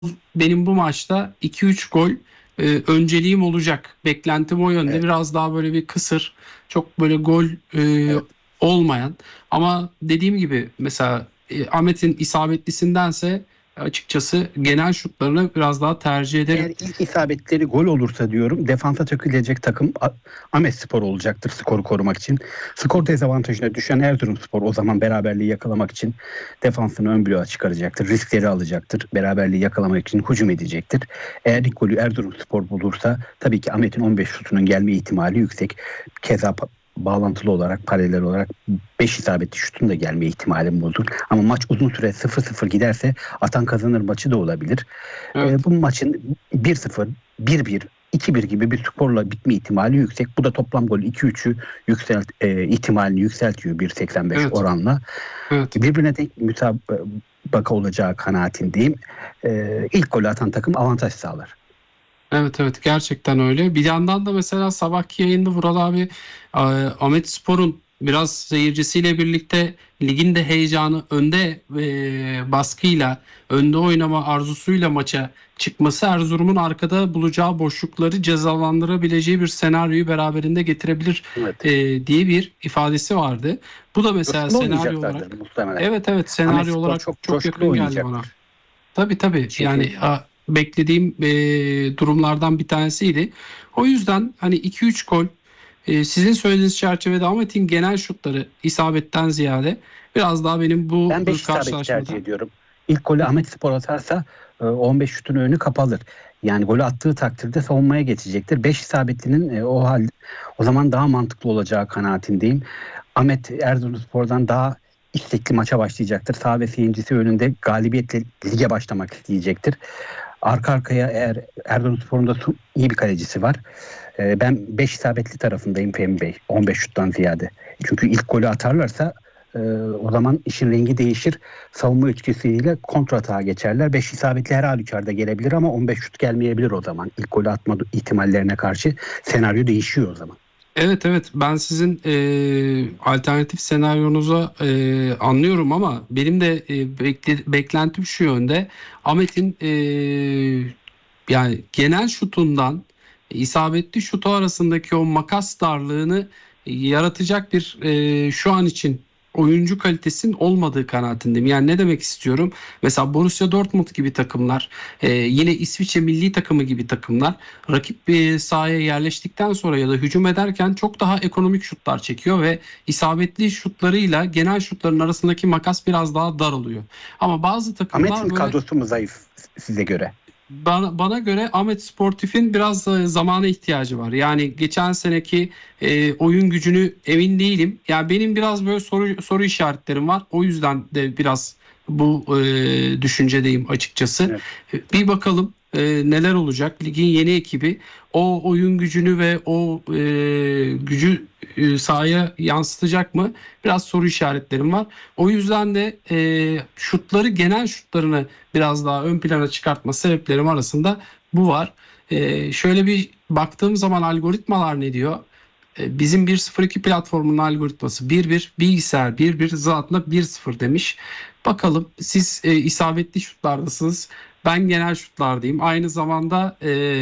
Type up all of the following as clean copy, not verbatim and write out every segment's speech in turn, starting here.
benim bu maçta 2-3 gol önceliğim olacak. Beklentim o yönde. Evet, Biraz daha böyle bir kısır, çok böyle gol evet. olmayan. Ama dediğim gibi mesela Ahmet'in isabetlisindense açıkçası genel şutlarını biraz daha tercih Eğer ederim. ilk isabetleri gol olursa diyorum, defansa çökülecek takım Ahmetspor olacaktır skoru korumak için. Skor dezavantajına düşen Erzurumspor o zaman beraberliği yakalamak için defansını ön bloğa çıkaracaktır. Riskleri alacaktır. Beraberliği yakalamak için hücum edecektir. Eğer ilk golü Erzurumspor bulursa tabii ki Ahmet'in 15 şutunun gelme ihtimali yüksek. Keza bağlantılı olarak, paralel olarak 5 isabetli şutun da gelme ihtimali bulunur. Ama maç uzun süre 0-0 giderse atan kazanır maçı da olabilir. Evet, Bu maçın 1-0, 1-1, 2-1 gibi bir skorla bitme ihtimali yüksek. Bu da toplam gol 2-3'ü ihtimalini yükseltiyor 1.85 evet, oranla. evet. Birbirine denk mütabaka olacağı kanaatindeyim. İlk golü atan takım avantaj sağlar. Evet, evet, gerçekten öyle. Bir yandan da mesela sabahki yayında Vural abi Ahmetspor'un biraz seyircisiyle birlikte ligin de heyecanı önde baskıyla, önde oynama arzusuyla maça çıkması Erzurum'un arkada bulacağı boşlukları cezalandırabileceği bir senaryoyu beraberinde getirebilir Evet. diye bir ifadesi vardı. Bu da mesela Coşkulu senaryo oynayacaklardır olarak, muhtemelen. evet, evet, senaryo Ahmetspor olarak çok çok coşkulu yakın geldi bana. oynayacaktır. Tabii, tabii, Çünkü yani beklediğim durumlardan bir tanesiydi. O yüzden hani 2-3 gol sizin söylediğiniz çerçevede Ahmet'in genel şutları isabetten ziyade biraz daha benim bu ben 5 isabeti tercih karşılaşmada. ediyorum. İlk golü Ahmetspor atarsa 15 şutun önü kapalır. Yani golü attığı takdirde savunmaya geçecektir. 5 isabetlinin o zaman daha mantıklı olacağı kanaatindeyim. Ahmet Erzurumspor'dan daha istekli maça başlayacaktır. Sağ ve seyircisi önünde galibiyetle lige başlamak isteyecektir. Arka arkaya eğer Erzurumspor'un da iyi bir kalecisi var. Ben 5 isabetli tarafındayım Fehmi Bey. 15 şuttan ziyade. Çünkü ilk golü atarlarsa o zaman işin rengi değişir. Savunma üçgesiyle kontratağa geçerler. 5 isabetli her halükarda gelebilir ama 15 şut gelmeyebilir o zaman. İlk golü atma ihtimallerine karşı senaryo değişiyor o zaman. Evet, evet, ben sizin alternatif senaryonuza anlıyorum ama benim de beklentim şu yönde. Ahmet'in yani genel şutundan isabetli şutu arasındaki o makas darlığını yaratacak bir şu an için oyuncu kalitesinin olmadığı kanaatindeyim. Yani ne demek istiyorum? Mesela Borussia Dortmund gibi takımlar, yine İsviçre milli takımı gibi takımlar rakip bir sahaya yerleştikten sonra ya da hücum ederken çok daha ekonomik şutlar çekiyor ve isabetli şutlarıyla genel şutların arasındaki makas biraz daha dar oluyor. Ama bazı Ahmet'in takımlar böyle, kadrosu mu zayıf size göre? bana göre Ahmet Sportif'in biraz zamana ihtiyacı var. Yani geçen seneki oyun gücünü emin değilim. Yani benim biraz böyle soru işaretlerim var. O yüzden de biraz bu düşüncedeyim açıkçası. Evet. Bir bakalım neler olacak. Ligin yeni ekibi o oyun gücünü ve o gücü sahaya yansıtacak mı? Biraz soru işaretlerim var. O yüzden de şutları, genel şutlarını biraz daha ön plana çıkartma sebeplerim arasında bu var. Şöyle bir baktığım zaman algoritmalar ne diyor? Bizim 1.02 platformunun algoritması 1.1, bilgisayar 1.1, zatla 1.0 demiş. Bakalım siz isabetli şutlardasınız. Ben genel şutlardayım. Aynı zamanda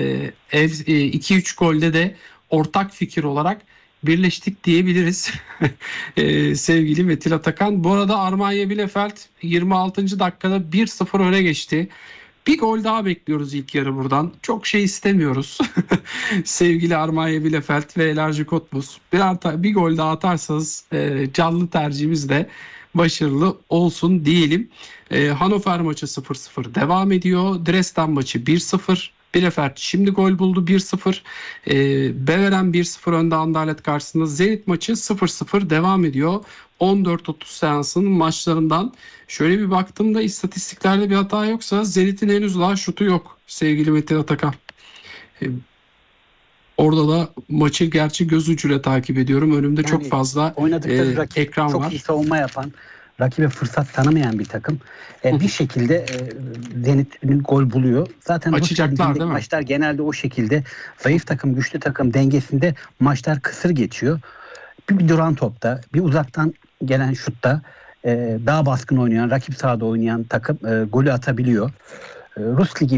2-3 golde de ortak fikir olarak birleştik diyebiliriz. Sevgili Metin Atakan. Bu arada Armanya Bielefeld 26. dakikada 1-0 öne geçti. Bir gol daha bekliyoruz ilk yarı buradan. Çok şey istemiyoruz. Sevgili Armanya Bielefeld ve Elarji Kotbus. Bir gol daha atarsanız canlı tercihimiz de başarılı olsun diyelim. Hannover maçı 0-0 devam ediyor. Dresden maçı 1-0. Bielefeld şimdi gol buldu 1-0. Beveren 1-0 önde Anderlecht karşısında. Zenit maçı 0-0 devam ediyor. 14.30 seansının maçlarından. Şöyle bir baktığımda istatistiklerde bir hata yoksa Zenit'in henüz daha şutu yok sevgili Metin Atakan. Ee, Orada da maçı gerçi göz ucuyla takip ediyorum. Önümde çok Yani fazla oynadıkları rakip ekran çok iyi var. savunma yapan, rakibe fırsat tanımayan bir takım. Bir şekilde Zenit'in gol buluyor. Zaten Rusya Açacaklar Ligi'ndeki değil mi? maçlar genelde o şekilde zayıf takım, güçlü takım dengesinde maçlar kısır geçiyor. Bir duran topta, bir uzaktan gelen şutta daha baskın oynayan, rakip sahada oynayan takım golü atabiliyor. Rus Ligi